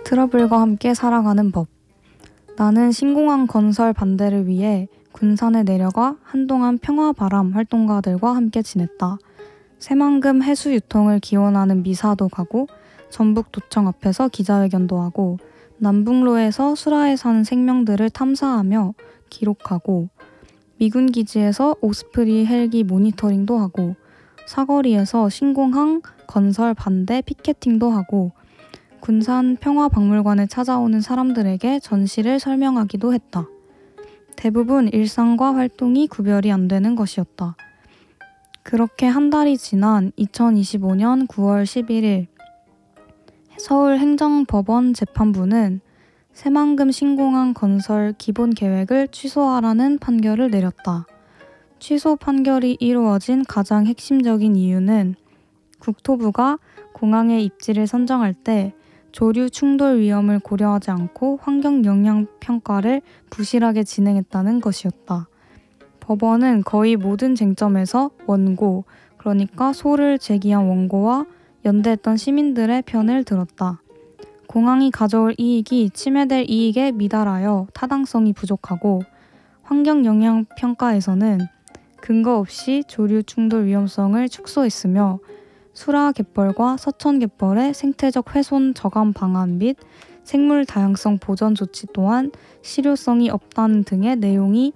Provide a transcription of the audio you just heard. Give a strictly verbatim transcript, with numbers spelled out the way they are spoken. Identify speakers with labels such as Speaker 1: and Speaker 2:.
Speaker 1: 트러블과 함께 살아가는 법. 나는 신공항 건설 반대를 위해 군산에 내려가 한동안 평화바람 활동가들과 함께 지냈다. 새만금 해수 유통을 기원하는 미사도 가고 전북도청 앞에서 기자회견도 하고 남북로에서 수라에 사는 생명들을 탐사하며 기록하고 미군 기지에서 오스프리 헬기 모니터링도 하고 사거리에서 신공항 건설 반대 피켓팅도 하고 군산 평화박물관에 찾아오는 사람들에게 전시를 설명하기도 했다. 대부분 일상과 활동이 구별이 안 되는 것이었다. 그렇게 한 달이 지난 이천이십오년 구월 십일일 서울행정법원 재판부는 새만금 신공항 건설 기본 계획을 취소하라는 판결을 내렸다. 취소 판결이 이루어진 가장 핵심적인 이유는 국토부가 공항의 입지를 선정할 때 조류 충돌 위험을 고려하지 않고 환경 영향 평가를 부실하게 진행했다는 것이었다. 법원은 거의 모든 쟁점에서 원고, 그러니까 소를 제기한 원고와 연대했던 시민들의 편을 들었다. 공항이 가져올 이익이 침해될 이익에 미달하여 타당성이 부족하고 환경 영향 평가에서는 근거 없이 조류 충돌 위험성을 축소했으며 수라 갯벌과 서천 갯벌의 생태적 훼손 저감 방안 및 생물 다양성 보전 조치 또한 실효성이 없다는 등의 내용이